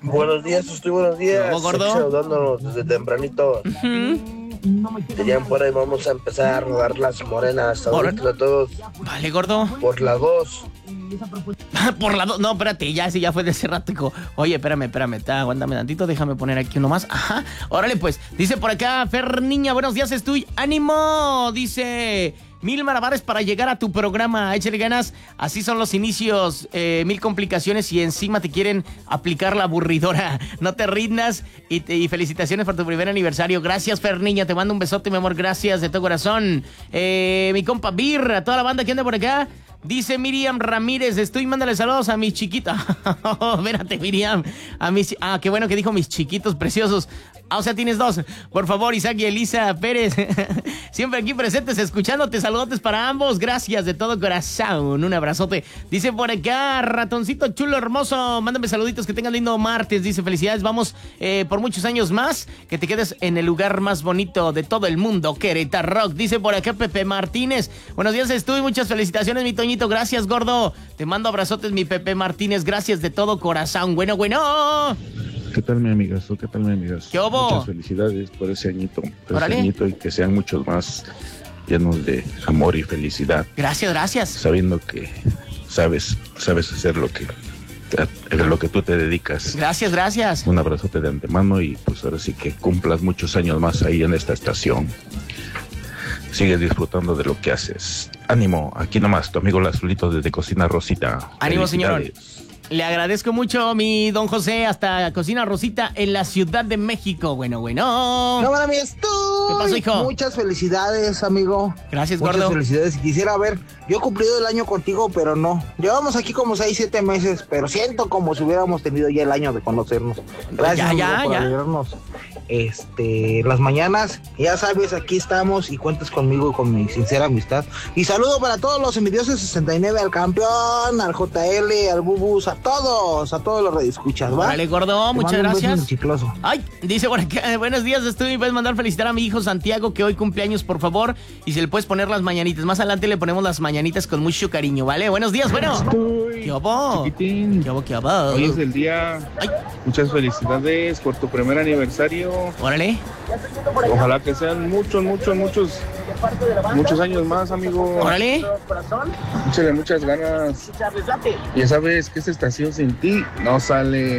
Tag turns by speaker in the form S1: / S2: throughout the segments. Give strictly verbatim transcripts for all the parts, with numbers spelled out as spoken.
S1: Buenos días, estoy buenos días.
S2: ¿Cómo, gordo?
S1: Aquí saludándonos desde tempranito.
S2: Uh-huh.
S1: Dirían por ahí, vamos a empezar a rodar las morenas. Saludos a todos.
S2: Vale, gordo.
S1: Por la dos.
S2: Por la dos. No, espérate, ya ese ya fue de hace rato. Oye, espérame, espérame. Tá, aguántame tantito, déjame poner aquí uno más. Ajá. Órale, pues. Dice por acá, Fer Niña, buenos días, estoy. ¡Ánimo! Dice. Mil malabares para llegar a tu programa, échale ganas, así son los inicios, eh, mil complicaciones y encima te quieren aplicar la aburridora, no te rindas y, te, y felicitaciones por tu primer aniversario, gracias Fer Niña, te mando un besote mi amor, gracias de todo corazón, eh, mi compa Bir, a toda la banda que anda por acá. Dice Miriam Ramírez, estoy mándale saludos a mis chiquitos. Espérate, Miriam. A mis, ah, qué bueno que dijo mis chiquitos preciosos. Ah, o sea, tienes dos. Por favor, Isaac y Elisa Pérez. Siempre aquí presentes, escuchándote. Saludotes para ambos. Gracias de todo corazón. Un abrazote. Dice por acá, ratoncito chulo hermoso. Mándame saluditos, que tengan lindo martes. Dice, felicidades, vamos eh, por muchos años más. Que te quedes en el lugar más bonito de todo el mundo, Querétaro Rock. Dice por acá Pepe Martínez. Buenos días, estuve. Muchas felicidades, mi Toñito. Gracias, gordo. Te mando abrazotes, mi Pepe Martínez. Gracias de todo corazón. Bueno, bueno.
S3: ¿Qué tal, mi amigazo? ¿Qué tal, mi amigazo?
S2: ¿Qué hubo?
S3: Muchas felicidades por ese añito. Por
S2: Órale.
S3: ese añito y que sean muchos más llenos de amor y felicidad.
S2: Gracias, gracias.
S3: Sabiendo que sabes, sabes hacer lo que, a lo que tú te dedicas.
S2: Gracias, gracias.
S3: Un abrazote de antemano y pues ahora sí que cumplas muchos años más ahí en esta estación. Sigue disfrutando de lo que haces. Ánimo, aquí nomás, tu amigo Lazulito desde Cocina Rosita.
S2: Ánimo, señor. Le agradezco mucho, mi don José, hasta Cocina Rosita en la Ciudad de México. Bueno, bueno.
S4: No, para mí estoy.
S2: ¿Qué pasó, hijo?
S4: Muchas felicidades, amigo.
S2: Gracias,
S4: Muchas
S2: gordo.
S4: felicidades. Quisiera ver, yo he cumplido el año contigo, pero no. Llevamos aquí como seis, siete meses, pero siento como si hubiéramos tenido ya el año de conocernos. Gracias,
S2: Ya, ya,
S4: amigo, por
S2: ya.
S4: alegrarnos este, las mañanas. Ya sabes, aquí estamos y cuentas conmigo y con mi sincera amistad. Y saludo para todos los envidiosos sesenta y nueve, al campeón, al J L, al Bubus, a todos, a todos los radioescuchas, ¿va?
S2: Vale, gordo,
S4: Te
S2: muchas
S4: mando un beso
S2: gracias.
S4: muy chicloso.
S2: Ay, dice por acá, eh, buenos días, estoy, puedes mandar felicitar a mi hijo Santiago, que hoy cumpleaños, por favor, y si le puedes poner las mañanitas. Más adelante le ponemos las mañanitas con mucho cariño, ¿vale? Buenos días, bueno.
S5: Estoy,
S2: ¿Qué hubo?
S5: chiquitín.
S2: ¿Qué hubo, qué hubo?
S5: Hoy es el día.
S2: Ay.
S5: Muchas felicidades por tu primer aniversario.
S2: Órale.
S5: Ojalá que sean muchos, muchos, muchos, muchos años más, amigo.
S2: Órale.
S5: Échale muchas ganas. Ya sabes que esta estación sin ti no sale.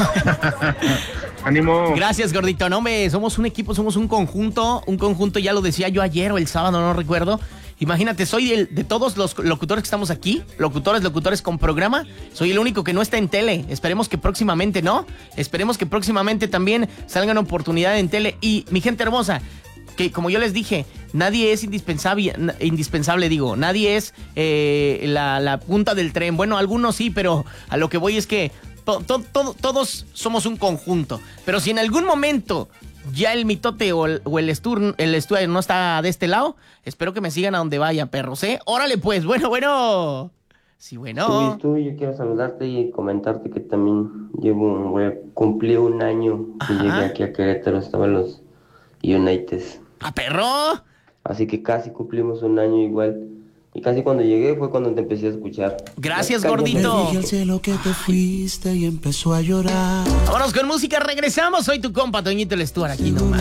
S5: Ánimo.
S2: Gracias, gordito. No, hombre, somos un equipo, somos un conjunto. Un conjunto, ya lo decía yo ayer o el sábado, no recuerdo. Imagínate, soy el, de todos los locutores que estamos aquí, locutores, locutores con programa, soy el único que no está en tele. Esperemos que próximamente, ¿no? Esperemos que próximamente también salgan oportunidades en tele. Y mi gente hermosa, que como yo les dije, nadie es indispensable, indispensable digo, nadie es eh, la, la punta del tren. Bueno, algunos sí, pero a lo que voy es que to, to, to, todos somos un conjunto. Pero si en algún momento ya el mitote o el, o el Stur, el Stur no está de este lado, espero que me sigan a donde vayan, perros, ¿eh? Órale pues, bueno, bueno. Sí, bueno.
S6: Tú, tú, yo quiero saludarte y comentarte que también llevo, voy a cumplir un año que
S2: Ajá.
S6: llegué aquí a Querétaro, estaba en los Uniteds.
S2: ¡A perro!
S6: Así que casi cumplimos un año igual. Y casi cuando llegué fue cuando te empecé a escuchar.
S2: Gracias,
S6: Ya,
S2: gordito.
S7: Le dije al cielo que te fuiste y empezó a llorar.
S2: Vámonos con música, regresamos. Soy tu compa, Toñito el Stuart, aquí nomás.